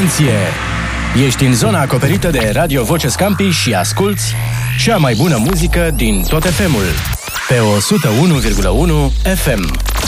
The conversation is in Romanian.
Atenție! Ești în zona acoperită de Radio Voce Scampi și asculți cea mai bună muzică din tot FM-ul pe 101,1 FM.